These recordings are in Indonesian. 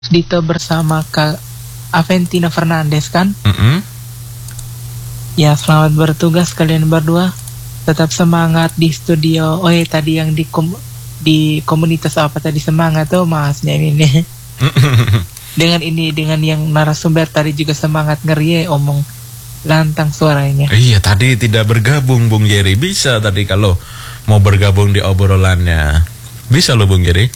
Dito bersama Kak Aventina Fernandes kan? Ya, selamat bertugas kalian berdua. Tetap semangat di studio. Tadi yang di komunitas apa tadi, semangat tuh masnya ini. dengan yang narasumber tadi juga semangat, ngeri omong lantang suaranya. Iya, tadi tidak bergabung Bung Jerry. Bisa tadi kalau mau bergabung di obrolannya. Bisa loh Bung Jerry.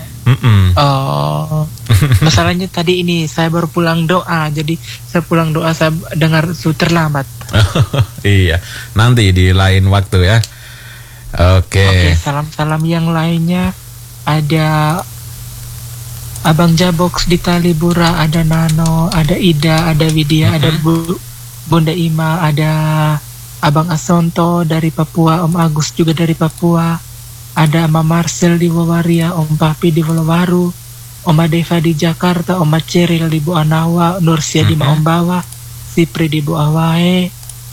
Masalahnya tadi ini saya baru pulang doa. Jadi saya pulang doa, saya dengar terlambat. Iya, nanti di lain waktu ya. Oke, salam-salam yang lainnya. Ada Abang Jabox di Talibura, ada Nano, ada Ida, ada Widya, ada Bunda Ima, ada Abang Asonto dari Papua, Om Agus juga dari Papua, ada Ama Marcel di Wawaria, Om Papi di Wolowaru, Oma Deva di Jakarta, Oma Ceril di Bu Anawa, Nursia di Maombawa, Sipri di Bu Awae.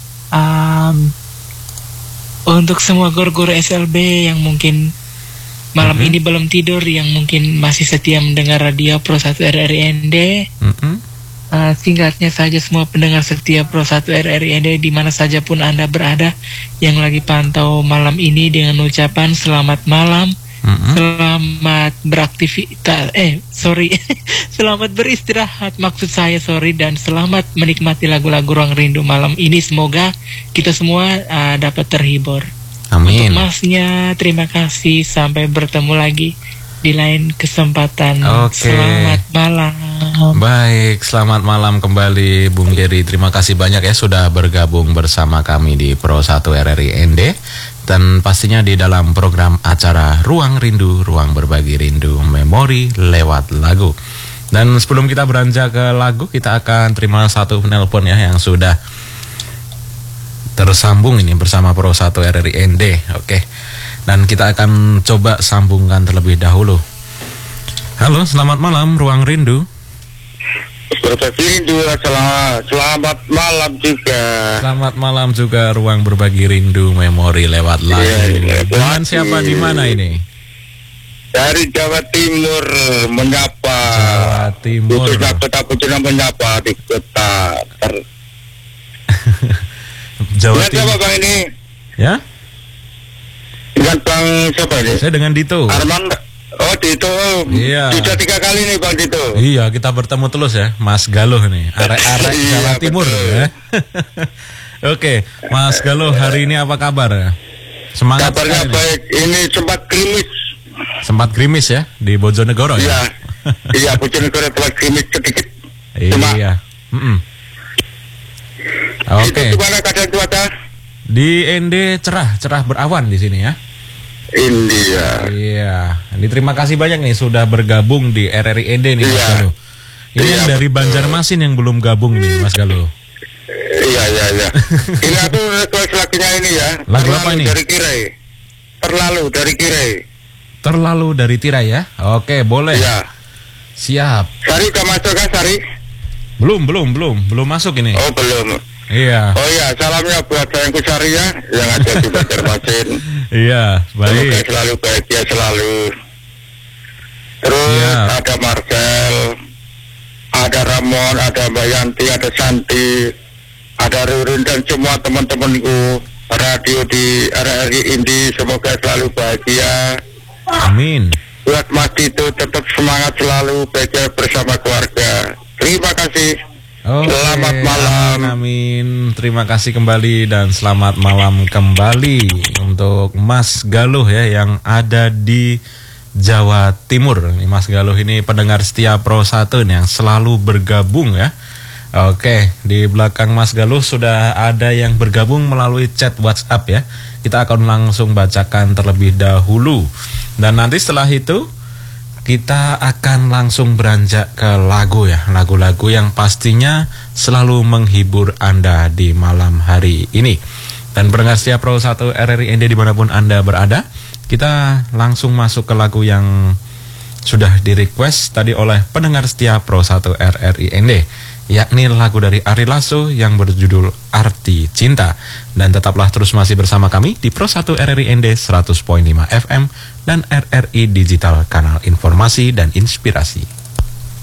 Untuk semua guru-guru SLB yang mungkin malam ini belum tidur, yang mungkin masih setia mendengar radio Pro 1 RRI ND, singkatnya saja semua pendengar setia Pro 1 RRI ND di mana saja pun Anda berada yang lagi pantau malam ini, dengan ucapan selamat malam, selamat beraktivitas, selamat beristirahat maksud saya, dan selamat menikmati lagu-lagu Ruang Rindu malam ini. Semoga kita semua dapat terhibur. Amin. Untuk masnya, terima kasih. Sampai bertemu lagi di lain kesempatan. Selamat malam. Baik, selamat malam kembali Bung Jerry. Terima kasih banyak ya sudah bergabung bersama kami di Pro 1 RRI ND. Dan pastinya di dalam program acara Ruang Rindu, Ruang Berbagi Rindu, Memori lewat lagu. Dan sebelum kita beranjak ke lagu, kita akan terima satu penelpon ya yang sudah tersambung ini bersama Pro 1 RRI ND. Oke. Dan kita akan coba sambungkan terlebih dahulu. Halo, selamat malam Ruang Rindu. Berbagi Rindu, selamat malam juga. Selamat malam juga Ruang Berbagi Rindu, Memori lewat lagu. Dengan siapa di mana ini? Dari Jawa Timur menyapa. Jawa Timur. Khususnya Kota Pucuna menyapa di kota Jawa Timur. Siapa Bang ini? Ya? Dengan Bang siapa ini? Saya dengan Dito. Arman. Oh Dito. Iya. Sudah 3 kali nih Bang Dito. Iya, kita bertemu terus ya, Mas Galuh nih. Arek-arek Jawa Timur ya. Oke, Mas Galuh, hari ini apa kabar? Semangat. Kabarnya baik. Ini sempat gerimis ya di Bojonegoro ya. Iya. Iya, Bojonegoro sempat gerimis sedikit. Iya. Oke. Itu gimana keadaan cuaca? Di ND cerah berawan di sini ya. India. Iya. Ini terima kasih banyak nih sudah bergabung di RRI ND nih Mas Galuh. Ini yang dari Banjarmasin yang belum gabung nih Mas Galuh. Iya. Ini aku request lagunya ini ya. Lagu apa ini? Dari Kirai. Terlalu dari Tirai ya. Oke, boleh. Iya. Siap. Sari udah masuk kan Sari? Belum masuk ini. Oh belum. Iya. Oh iya, salamnya buat sayangku Sari ya, yang ada di Banjarmasin. Iya, baik. Semoga selalu bahagia selalu. Terus ada Marcel, ada Ramon, ada Mbak Yanti, ada Santi, ada Rurun dan semua teman-temanku radio di RRI Indi, semoga selalu bahagia. Amin. Buat Mas Dito tetap semangat selalu, bahagia bersama keluarga. Terima kasih. Selamat malam. Amin. Terima kasih kembali dan selamat malam kembali untuk Mas Galuh ya yang ada di Jawa Timur. Mas Galuh ini pendengar setia Pro 1 yang selalu bergabung ya. Oke, di belakang Mas Galuh sudah ada yang bergabung melalui chat WhatsApp ya. Kita akan langsung bacakan terlebih dahulu. Dan nanti setelah itu kita akan langsung beranjak ke lagu ya. Lagu-lagu yang pastinya selalu menghibur Anda di malam hari ini. Dan pendengar setia Pro 1 RRI ND dimanapun Anda berada, kita langsung masuk ke lagu yang sudah di request tadi oleh pendengar setia Pro 1 RRI ND, yakni lagu dari Ari Lasso yang berjudul Arti Cinta. Dan tetaplah terus masih bersama kami di Pro 1 RRI ND 100.5 FM dan RRI Digital, kanal informasi dan inspirasi.